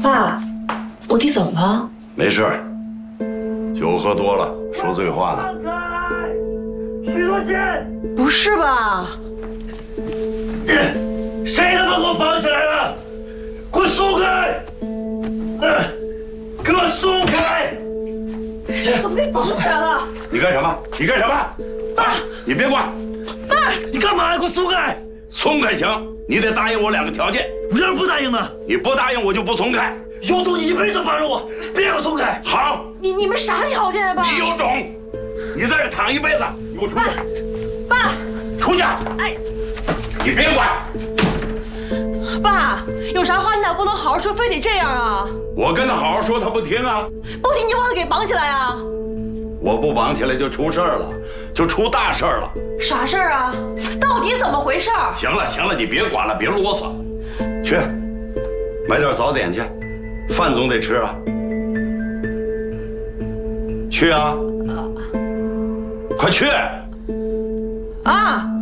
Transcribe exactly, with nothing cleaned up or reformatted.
爸，我弟怎么了？ 没事，酒喝多了，说醉话呢。 许多贤， 不是吧？ 这谁他妈给我绑起来了？给我松开！呃，给我松开！ 怎么被绑起来了？ 你干什么？你干什么？爸，你别管。 爸，你干嘛呀？给我松开！ 松开行，你得答应我两个条件。 我要是不答应呢？ 你不答应我就不松开。 有种你一辈子绑着我，别给我松开！ 好， 你你们啥条件呀，爸？ 你有种，你在这躺一辈子，你给我出去！ 爸， 出去！ 哎， 你别管。 爸，有啥话你咋不能好好说，非得这样啊？ 我跟他好好说，他不听啊。 不听你就把他给绑起来啊！ 我不绑起来就出事儿了，就出大事儿了。 啥事儿啊？到底怎么回事？ 行了行了，你别管了，别啰嗦，去买点早点去，饭总得吃啊。去啊，快去！ 啊！